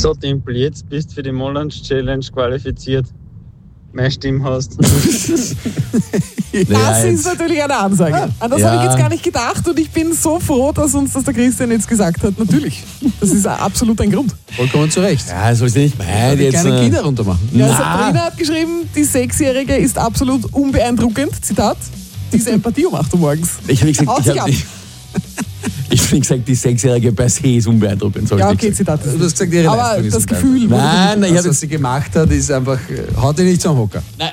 So, Timpel, jetzt bist du für die Mollans Challenge qualifiziert. Mehr Stimme hast. Das ist natürlich eine Ansage. An das habe ich jetzt gar nicht gedacht und ich bin so froh, dass uns das der Christian jetzt gesagt hat. Natürlich. Das ist absolut ein Grund. Vollkommen zu Recht. Ja, soll ich nicht meinen, jetzt keine Kinder runtermachen. Ja, Sabrina hat geschrieben, die 6-Jährige ist absolut unbeeindruckend. Zitat, diese Empathie um 8 Uhr morgens. Ich habe gesagt, die 6-Jährige per se ist unbeeindruckend. Ja, okay, Zitat. Du hast gesagt, ihre aber Leistung ist das Gefühl... Nein, das, was sie gemacht hat, ist einfach... Haut die nicht zum Hocker. Nein,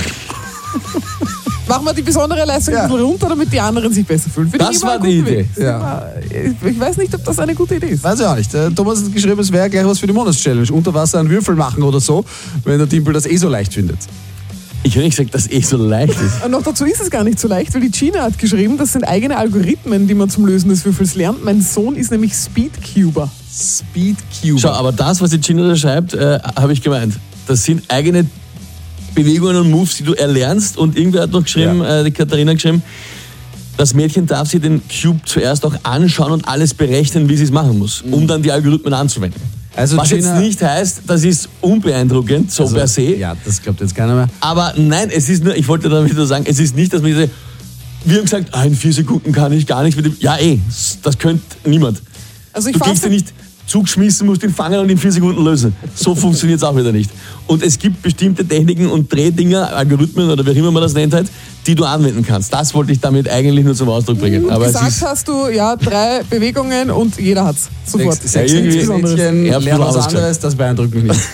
Machen wir die besondere Leistung ein bisschen runter, damit die anderen sich besser fühlen. Das war die Idee. Ja. Ich weiß nicht, ob das eine gute Idee ist. Weiß ich auch nicht. Thomas hat geschrieben, es wäre gleich was für die Monatschallenge. Unter Wasser einen Würfel machen oder so, wenn der Timpel das so leicht findet. Ich habe nicht gesagt, dass so leicht ist. Und noch dazu ist es gar nicht so leicht, weil die Gina hat geschrieben, das sind eigene Algorithmen, die man zum Lösen des Würfels lernt. Mein Sohn ist nämlich Speedcuber. Speedcuber. Schau, aber das, was die Gina da schreibt, habe ich gemeint. Das sind eigene Bewegungen und Moves, die du erlernst. Und irgendwer hat noch geschrieben, die Katharina geschrieben, das Mädchen darf sich den Cube zuerst auch anschauen und alles berechnen, wie sie es machen muss, um dann die Algorithmen anzuwenden. Also was Gina, jetzt nicht heißt, das ist unbeeindruckend, so per se. Ja, das glaubt jetzt keiner mehr. Aber nein, es ist nur, ich wollte damit nur sagen, es ist nicht, dass man diese, wir haben gesagt, in 4 Sekunden kann ich gar nicht. Ja das könnte niemand. Also du kriegst ja nicht zugeschmissen, musst ihn fangen und in 4 Sekunden lösen. So funktioniert es auch wieder nicht. Und es gibt bestimmte Techniken und Drehdinger, Algorithmen oder wie auch immer man das nennt halt, die du anwenden kannst. Das wollte ich damit eigentlich nur zum Ausdruck bringen. Aber gesagt hast du, 3 Bewegungen und jeder hat's sofort. 6 Mädchen lernen was anderes, das beeindruckt mich nicht.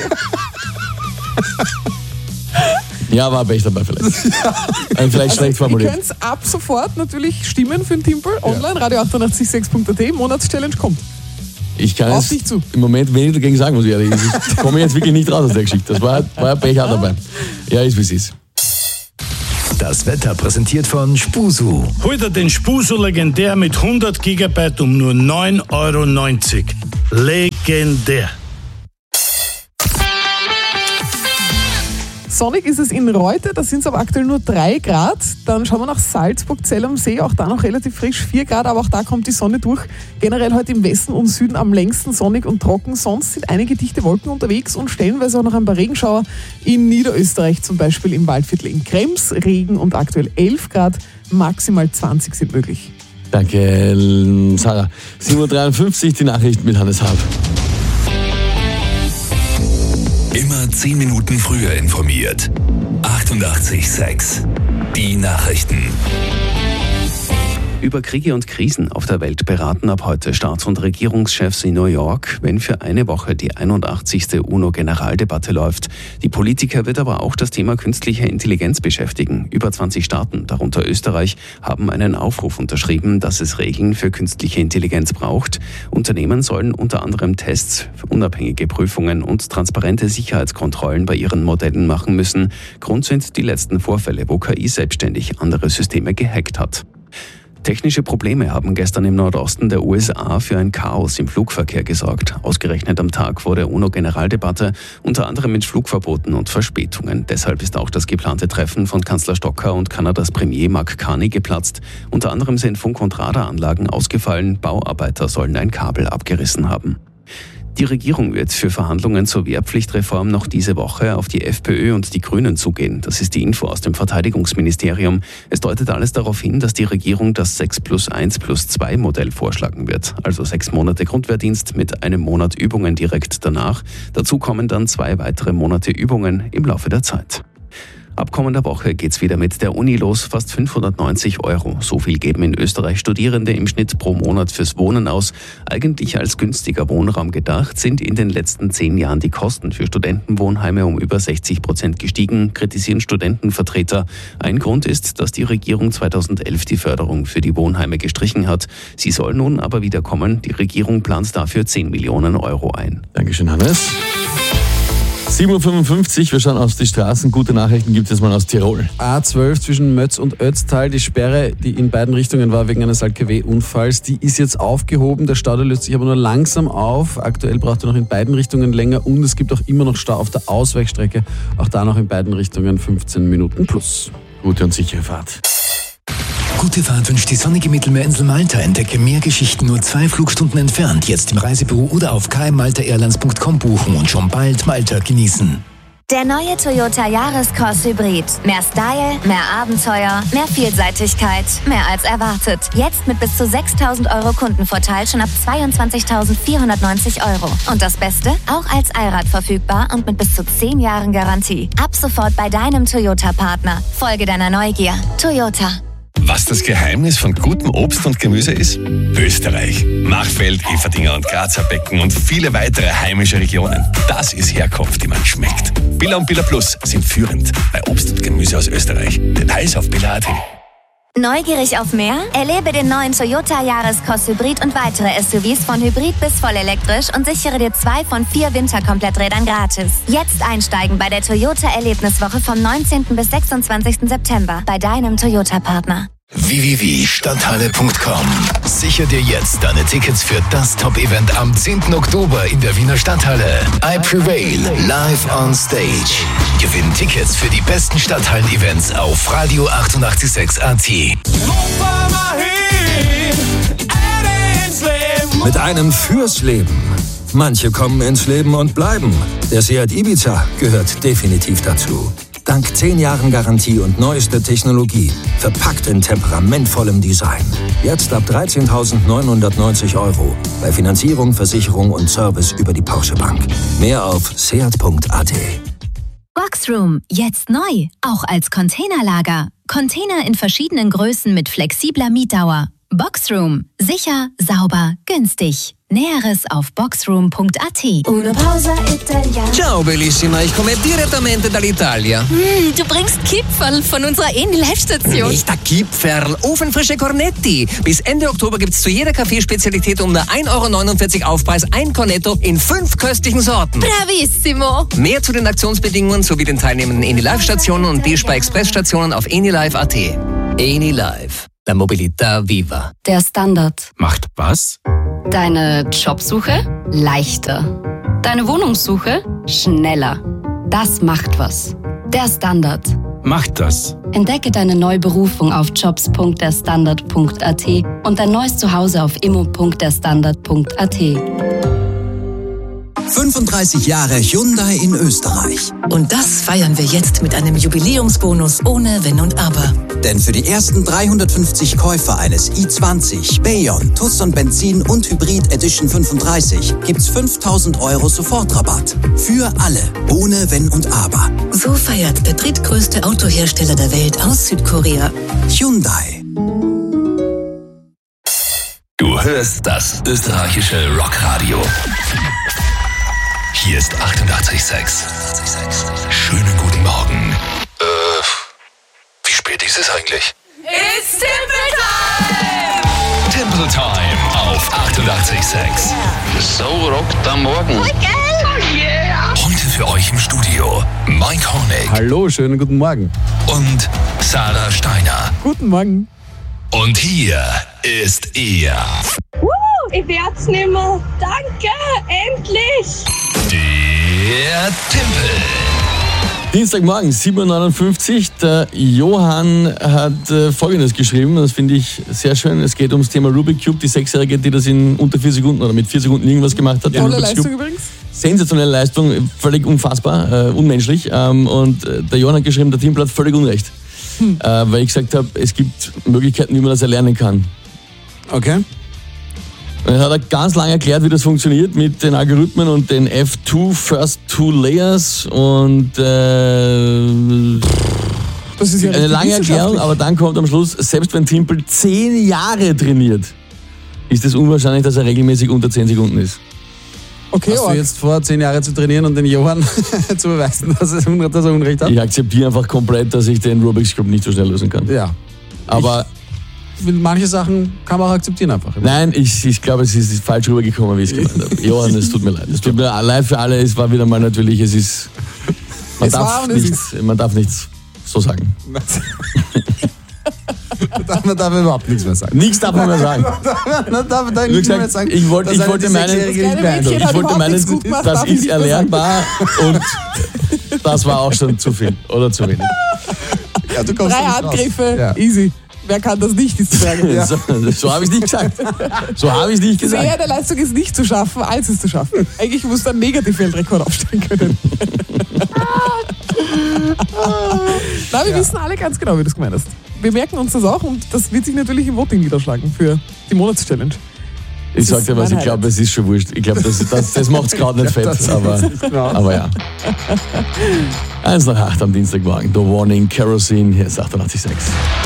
Ja, war Pech dabei vielleicht. Vielleicht schlecht formuliert. Ihr könnt ab sofort natürlich stimmen für den Timpel. Online, radio886.at, Monatschallenge kommt. Ich kann auf dich zu. Im Moment wenig dagegen sagen, muss ich ehrlich sagen. Ich komme jetzt wirklich nicht raus aus der Geschichte. Das war ein Pech auch dabei. Ja, ist wie es ist. Das Wetter präsentiert von Spusu. Hol dir den Spusu legendär mit 100 GB um nur 9,90 €. Legendär. Sonnig ist es in Reute, da sind es aber aktuell nur 3 Grad. Dann schauen wir nach Salzburg, Zell am See, auch da noch relativ frisch, 4 Grad, aber auch da kommt die Sonne durch. Generell heute im Westen und Süden am längsten sonnig und trocken. Sonst sind einige dichte Wolken unterwegs und stellenweise auch noch ein paar Regenschauer. In Niederösterreich zum Beispiel im Waldviertel in Krems, Regen und aktuell 11 Grad, maximal 20 sind möglich. Danke, Sarah. 7:53 Uhr, die Nachrichten mit Hannes Hab. Immer 10 Minuten früher informiert. 88,6. Die Nachrichten. Über Kriege und Krisen auf der Welt beraten ab heute Staats- und Regierungschefs in New York, wenn für eine Woche die 81. UNO-Generaldebatte läuft. Die Politiker wird aber auch das Thema künstliche Intelligenz beschäftigen. Über 20 Staaten, darunter Österreich, haben einen Aufruf unterschrieben, dass es Regeln für künstliche Intelligenz braucht. Unternehmen sollen unter anderem Tests, unabhängige Prüfungen und transparente Sicherheitskontrollen bei ihren Modellen machen müssen. Grund sind die letzten Vorfälle, wo KI selbstständig andere Systeme gehackt hat. Technische Probleme haben gestern im Nordosten der USA für ein Chaos im Flugverkehr gesorgt. Ausgerechnet am Tag vor der UNO-Generaldebatte, unter anderem mit Flugverboten und Verspätungen. Deshalb ist auch das geplante Treffen von Kanzler Stocker und Kanadas Premier Mark Carney geplatzt. Unter anderem sind Funk- und Radaranlagen ausgefallen, Bauarbeiter sollen ein Kabel abgerissen haben. Die Regierung wird für Verhandlungen zur Wehrpflichtreform noch diese Woche auf die FPÖ und die Grünen zugehen. Das ist die Info aus dem Verteidigungsministerium. Es deutet alles darauf hin, dass die Regierung das 6+1+2 Modell vorschlagen wird. Also 6 Monate Grundwehrdienst mit einem Monat Übungen direkt danach. Dazu kommen dann 2 weitere Monate Übungen im Laufe der Zeit. Ab kommender Woche geht's wieder mit der Uni los, fast 590 €. So viel geben in Österreich Studierende im Schnitt pro Monat fürs Wohnen aus. Eigentlich als günstiger Wohnraum gedacht, sind in den letzten 10 Jahren die Kosten für Studentenwohnheime um über 60% gestiegen, kritisieren Studentenvertreter. Ein Grund ist, dass die Regierung 2011 die Förderung für die Wohnheime gestrichen hat. Sie soll nun aber wieder kommen. Die Regierung plant dafür 10 Millionen € ein. Dankeschön, Hannes. 7:55 Uhr, wir schauen auf die Straßen. Gute Nachrichten gibt es mal aus Tirol. A12 zwischen Mötz und Ötztal, die Sperre, die in beiden Richtungen war wegen eines LKW-Unfalls, die ist jetzt aufgehoben. Der Stau löst sich aber nur langsam auf. Aktuell braucht er noch in beiden Richtungen länger und es gibt auch immer noch Stau auf der Ausweichstrecke. Auch da noch in beiden Richtungen 15 Minuten plus. Gute und sichere Fahrt. Gute Fahrt wünscht die sonnige Mittelmeerinsel Malta. Entdecke mehr Geschichten nur 2 Flugstunden entfernt. Jetzt im Reisebüro oder auf kmmaltaairlines.com buchen und schon bald Malta genießen. Der neue Toyota Yaris-Cross Hybrid. Mehr Style, mehr Abenteuer, mehr Vielseitigkeit, mehr als erwartet. Jetzt mit bis zu 6.000 Euro Kundenvorteil schon ab 22.490 Euro. Und das Beste? Auch als Allrad verfügbar und mit bis zu 10 Jahren Garantie. Ab sofort bei deinem Toyota-Partner. Folge deiner Neugier. Toyota. Was das Geheimnis von gutem Obst und Gemüse ist? Österreich. Machfeld, Everdinger und Grazer Becken und viele weitere heimische Regionen. Das ist Herkunft, die man schmeckt. Billa und Billa Plus sind führend bei Obst und Gemüse aus Österreich. Details auf billa.at. Neugierig auf mehr? Erlebe den neuen Toyota Yaris-Cross Hybrid und weitere SUVs von Hybrid bis voll elektrisch und sichere dir 2 von 4 Winterkompletträdern gratis. Jetzt einsteigen bei der Toyota Erlebniswoche vom 19. bis 26. September bei deinem Toyota-Partner. www.stadthalle.com. Sicher dir jetzt deine Tickets für das Top-Event am 10. Oktober in der Wiener Stadthalle. I Prevail, live on stage. Gewinn Tickets für die besten Stadthallen-Events auf Radio 886 AT. Mit einem fürs Leben. Manche kommen ins Leben und bleiben. Der Seat Ibiza gehört definitiv dazu. Dank 10 Jahren Garantie und neuester Technologie. Verpackt in temperamentvollem Design. Jetzt ab 13.990 Euro. Bei Finanzierung, Versicherung und Service über die Porsche Bank. Mehr auf seat.at. Boxroom, jetzt neu. Auch als Containerlager. Container in verschiedenen Größen mit flexibler Mietdauer. Boxroom. Sicher, sauber, günstig. Näheres auf boxroom.at. Una pausa italiana. Ciao bellissima, ich komme direttamente dall'Italia. Du bringst Kipferl von unserer Eni-Live-Station. Nicht der Kipferl, ofenfrische Cornetti. Bis Ende Oktober gibt's zu jeder Kaffeespezialität um nur 1,49 € Aufpreis ein Cornetto in 5 köstlichen Sorten. Bravissimo. Mehr zu den Aktionsbedingungen sowie den teilnehmenden Eni-Live-Stationen und D-Spar-Express-Stationen auf enilive.at. Eni-Live. La Mobilità viva. Der Standard. Macht was? Deine Jobsuche leichter. Deine Wohnungssuche schneller. Das macht was. Der Standard. Macht das. Entdecke deine neue Berufung auf jobs.derstandard.at und dein neues Zuhause auf immo.derstandard.at. 35 Jahre Hyundai in Österreich. Und das feiern wir jetzt mit einem Jubiläumsbonus ohne Wenn und Aber. Denn für die ersten 350 Käufer eines i20, Bayon, Tucson Benzin und Hybrid Edition 35 gibt's 5.000 Euro Sofortrabatt. Für alle, ohne Wenn und Aber. So feiert der drittgrößte Autohersteller der Welt aus Südkorea. Hyundai. Du hörst das österreichische Rockradio. Hier ist 88,6. Schönen guten Morgen. Wie spät ist es eigentlich? It's Timple Time! Timple Time auf 88,6. So rockt am Morgen. Oh yeah! Heute für euch im Studio Mike Hornig. Hallo, schönen guten Morgen. Und Sarah Steiner. Guten Morgen. Und hier ist er. Ich werd's nimmer. Danke, endlich! Der Timpel. Dienstagmorgen, 7.59 Uhr. Der Johann hat Folgendes geschrieben, das finde ich sehr schön. Es geht ums Thema Rubik Cube, die 6-Jährige, die das in unter 4 Sekunden oder mit 4 Sekunden irgendwas gemacht hat. Tolle Leistung übrigens. Sensationelle Leistung, völlig unfassbar, unmenschlich. Und der Johann hat geschrieben, der Timpel hat völlig Unrecht. Weil ich gesagt habe, es gibt Möglichkeiten, wie man das erlernen kann. Okay. Dann hat er ganz lange erklärt, wie das funktioniert mit den Algorithmen und den F2, First Two Layers und das ist ja eine lange Erklärung, aber dann kommt am Schluss, selbst wenn Timpel 10 Jahre trainiert, ist es unwahrscheinlich, dass er regelmäßig unter 10 Sekunden ist. Okay, hast du jetzt vor, 10 Jahre zu trainieren und den Johann zu beweisen, dass er Unrecht hat? Ich akzeptiere einfach komplett, dass ich den Rubik's Cube nicht so schnell lösen kann. Ja. Aber manche Sachen kann man auch akzeptieren einfach. Nein, ich glaube, es ist falsch rübergekommen, wie ich es gemeint habe. Johann, es tut mir leid. Es tut mir leid für alle. Es war wieder mal natürlich, es ist... Man darf nichts so sagen. Man darf überhaupt nichts mehr sagen. Nichts darf man mehr sagen. Man darf nichts mehr sagen. Ich wollte meinen, das ist erlernbar und das war auch schon zu viel oder zu wenig. Ja, du kommst 3 Handgriffe, easy. Wer kann das nicht, ist die Frage. Ja. So habe ich nicht gesagt. So habe ich nicht gesagt. Mehr der Leistung ist nicht zu schaffen, als es zu schaffen. Eigentlich musst du einen Negativfeldrekord aufstellen können. Na, wir wissen alle ganz genau, wie du es gemeint hast. Wir merken uns das auch und das wird sich natürlich im Voting niederschlagen für die Monatschallenge. Ich sag dir was, ich glaube, es ist schon wurscht. Ich glaube, das macht es gerade nicht fett. Aber ja. 1 nach 8 am Dienstagmorgen. The Warning, Kerosene, hier ist 88,6.